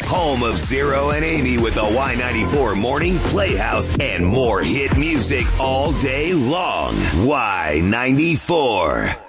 home of Zero and Amy with the Y94 Morning Playhouse and more hit music all day long. Y94.